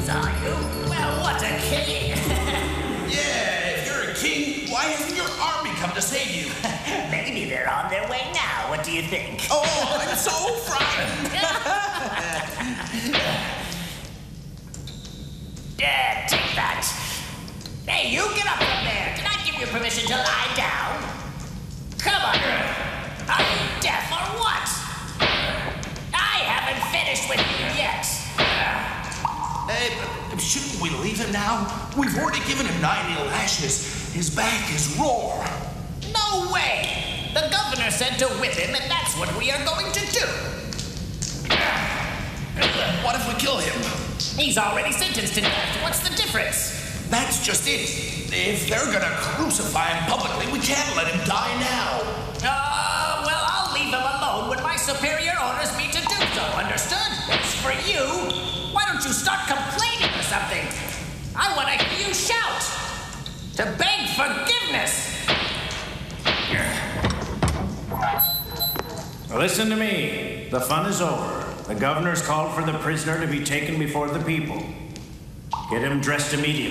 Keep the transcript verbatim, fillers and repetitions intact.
Kings, are you? Well, what a king! Yeah, if you're a king, why hasn't your army come to save you? Maybe they're on their way now. What do you think? Oh, I'm so frightened. Yeah, take that. Hey, you get up from there. Did I give you permission to lie down? Come on. Are you deaf or what? I haven't finished with you yet. Hey, but shouldn't we leave him now? We've already given him ninety lashes. His back is raw. No way! The governor said to whip him, and that's what we are going to do. What if we kill him? He's already sentenced to death. What's the difference? That's just it. If they're gonna crucify him publicly, we can't let him die now. Uh, well, I'll leave him alone when my superior orders me to do so, understood? As for you, why don't you start complaining or something? I want to hear you shout. To beg forgiveness. Listen to me. The fun is over. The governor's called for the prisoner to be taken before the people. Get him dressed immediately.